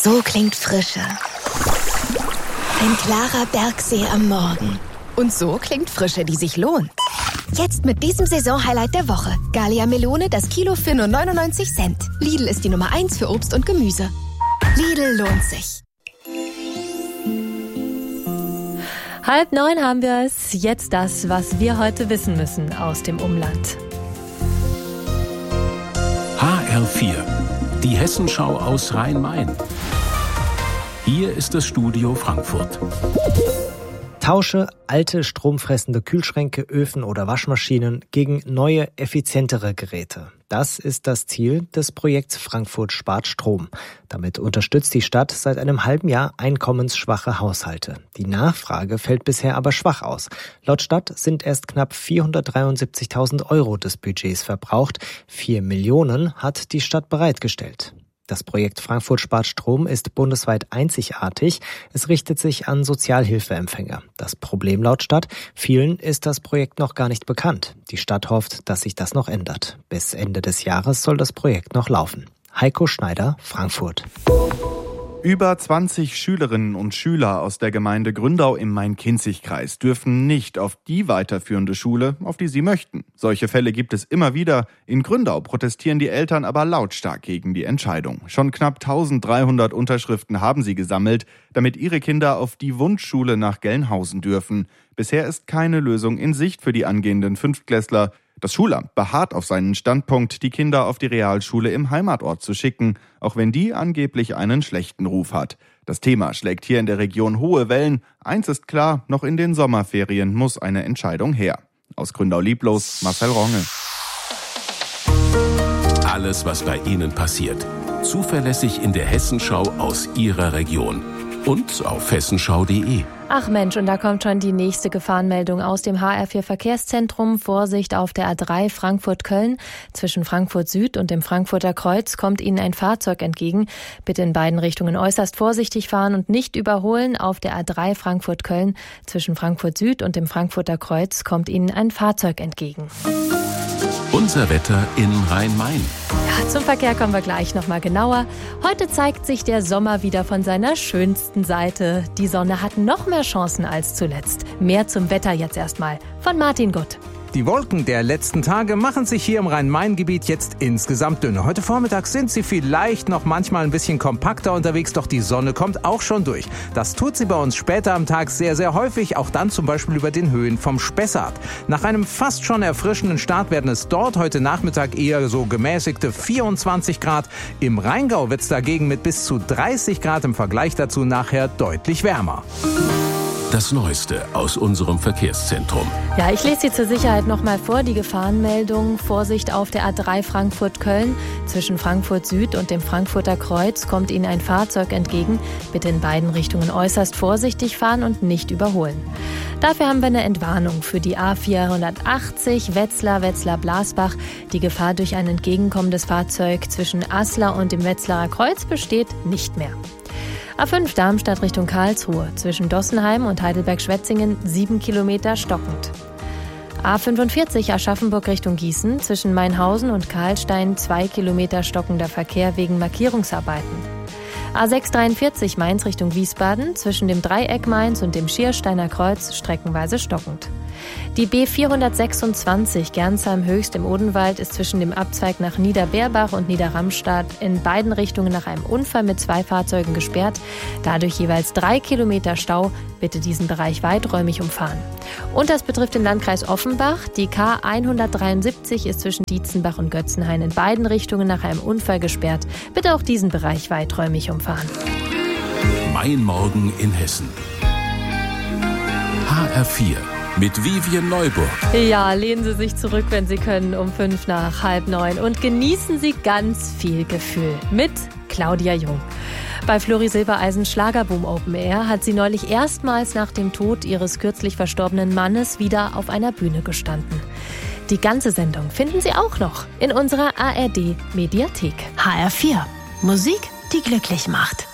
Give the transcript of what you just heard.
So klingt Frische. Ein klarer Bergsee am Morgen. Und so klingt Frische, die sich lohnt. Jetzt mit diesem Saisonhighlight der Woche. Gallia Melone, das Kilo für nur 99 Cent. Lidl ist die Nummer 1 für Obst und Gemüse. Lidl lohnt sich. 8:30 haben wir es. Jetzt das, was wir heute wissen müssen aus dem Umland. HR4, die Hessenschau aus Rhein-Main. Hier ist das Studio Frankfurt. Tausche alte stromfressende Kühlschränke, Öfen oder Waschmaschinen gegen neue, effizientere Geräte. Das ist das Ziel des Projekts Frankfurt spart Strom. Damit unterstützt die Stadt seit einem halben Jahr einkommensschwache Haushalte. Die Nachfrage fällt bisher aber schwach aus. Laut Stadt sind erst knapp 473.000 € des Budgets verbraucht. 4 Millionen hat die Stadt bereitgestellt. Das Projekt Frankfurt spart Strom ist bundesweit einzigartig. Es richtet sich an Sozialhilfeempfänger. Das Problem laut Stadt: vielen ist das Projekt noch gar nicht bekannt. Die Stadt hofft, dass sich das noch ändert. Bis Ende des Jahres soll das Projekt noch laufen. Heiko Schneider, Frankfurt. Über 20 Schülerinnen und Schüler aus der Gemeinde Gründau im Main-Kinzig-Kreis dürfen nicht auf die weiterführende Schule, auf die sie möchten. Solche Fälle gibt es immer wieder. In Gründau protestieren die Eltern aber lautstark gegen die Entscheidung. Schon knapp 1300 Unterschriften haben sie gesammelt, damit ihre Kinder auf die Wunschschule nach Gelnhausen dürfen. Bisher ist keine Lösung in Sicht für die angehenden Fünftklässler. Das Schulamt beharrt auf seinen Standpunkt, die Kinder auf die Realschule im Heimatort zu schicken, auch wenn die angeblich einen schlechten Ruf hat. Das Thema schlägt hier in der Region hohe Wellen. Eins ist klar, noch in den Sommerferien muss eine Entscheidung her. Aus Gründau-Lieblos, Marcel Ronge. Alles, was bei Ihnen passiert. Zuverlässig in der Hessenschau aus Ihrer Region. Und auf hessenschau.de. Ach Mensch, und da kommt schon die nächste Gefahrenmeldung aus dem HR4 Verkehrszentrum. Vorsicht auf der A3 Frankfurt-Köln. Zwischen Frankfurt Süd und dem Frankfurter Kreuz kommt Ihnen ein Fahrzeug entgegen. Bitte in beiden Richtungen äußerst vorsichtig fahren und nicht überholen. Auf der A3 Frankfurt-Köln zwischen Frankfurt Süd und dem Frankfurter Kreuz kommt Ihnen ein Fahrzeug entgegen. Unser Wetter in Rhein-Main. Ja, zum Verkehr kommen wir gleich nochmal genauer. Heute zeigt sich der Sommer wieder von seiner schönsten Seite. Die Sonne hat noch mehr Chancen als zuletzt. Mehr zum Wetter jetzt erstmal von Martin Gutt. Die Wolken der letzten Tage machen sich hier im Rhein-Main-Gebiet jetzt insgesamt dünner. Heute Vormittag sind sie vielleicht noch manchmal ein bisschen kompakter unterwegs, doch die Sonne kommt auch schon durch. Das tut sie bei uns später am Tag sehr, sehr häufig, auch dann zum Beispiel über den Höhen vom Spessart. Nach einem fast schon erfrischenden Start werden es dort heute Nachmittag eher so gemäßigte 24 Grad. Im Rheingau wird es dagegen mit bis zu 30 Grad im Vergleich dazu nachher deutlich wärmer. Das Neueste aus unserem Verkehrszentrum. Ja, ich lese Sie zur Sicherheit nochmal vor. Die Gefahrenmeldung: Vorsicht auf der A3 Frankfurt-Köln. Zwischen Frankfurt Süd und dem Frankfurter Kreuz kommt Ihnen ein Fahrzeug entgegen. Bitte in beiden Richtungen äußerst vorsichtig fahren und nicht überholen. Dafür haben wir eine Entwarnung für die A480 Wetzlar-Blasbach. Die Gefahr durch ein entgegenkommendes Fahrzeug zwischen Aslar und dem Wetzlarer Kreuz besteht nicht mehr. A5 Darmstadt Richtung Karlsruhe. Zwischen Dossenheim und Heidelberg-Schwetzingen 7 Kilometer stockend. A45 Aschaffenburg Richtung Gießen. Zwischen Mainhausen und Karlstein 2 Kilometer stockender Verkehr wegen Markierungsarbeiten. A643 Mainz Richtung Wiesbaden. Zwischen dem Dreieck Mainz und dem Schiersteiner Kreuz streckenweise stockend. Die B426 Gernsheim-Höchst im Odenwald ist zwischen dem Abzweig nach Niederbeerbach und Niederramstadt in beiden Richtungen nach einem Unfall mit 2 Fahrzeugen gesperrt. Dadurch jeweils 3 Kilometer Stau. Bitte diesen Bereich weiträumig umfahren. Und das betrifft den Landkreis Offenbach. Die K173 ist zwischen Dietzenbach und Götzenhain in beiden Richtungen nach einem Unfall gesperrt. Bitte auch diesen Bereich weiträumig umfahren. Mein Morgen in Hessen. HR4. Mit Vivian Neuburg. Ja, lehnen Sie sich zurück, wenn Sie können, um 8:55 und genießen Sie ganz viel Gefühl mit Claudia Jung. Bei Flori Silbereisen Schlagerboom Open Air hat sie neulich erstmals nach dem Tod ihres kürzlich verstorbenen Mannes wieder auf einer Bühne gestanden. Die ganze Sendung finden Sie auch noch in unserer ARD Mediathek. HR4. Musik, die glücklich macht.